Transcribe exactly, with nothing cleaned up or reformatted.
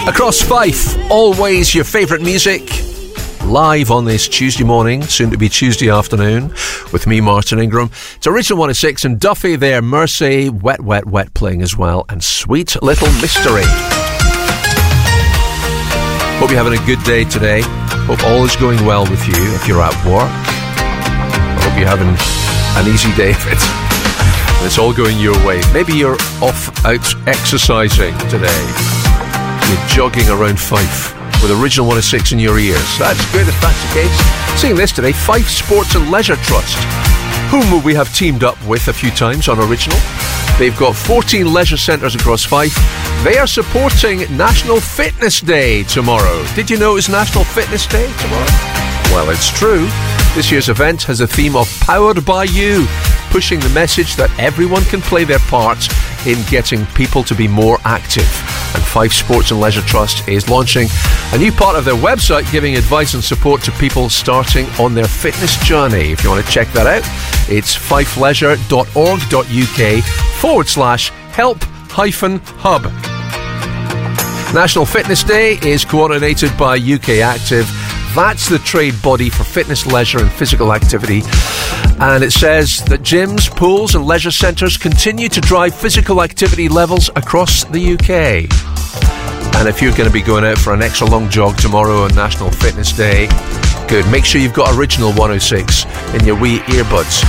Across Fife, always your favourite music. Live on this Tuesday morning, soon to be Tuesday afternoon, with me, Martin Ingram. It's Original one oh six and Duffy there, Mercy, Wet, Wet, Wet playing as well, and Sweet Little Mystery. Hope you're having a good day today. Hope all is going well with you if you're at work. I hope you're having an easy day of it. And it's all going your way. Maybe you're off out exercising today. You're jogging around Fife with Original one oh six in your ears. That's good if that's the case. Seeing this today, Fife Sports and Leisure Trust, whom we have teamed up with a few times on Original. They've got fourteen leisure centres across Fife. They are supporting National Fitness Day tomorrow. Did you know it was National Fitness Day tomorrow? Well, it's true. This year's event has a theme of Powered by You, pushing the message that everyone can play their part in getting people to be more active. And Fife Sports and Leisure Trust is launching a new part of their website giving advice and support to people starting on their fitness journey. If you want to check that out, it's fifeleisure.org.uk forward slash help hyphen hub. National Fitness Day is coordinated by U K Active. That's the trade body for fitness, leisure and physical activity. And it says that gyms, pools and leisure centres continue to drive physical activity levels across the U K. And if you're going to be going out for an extra long jog tomorrow on National Fitness Day, good. Make sure you've got Original one oh six in your wee earbuds.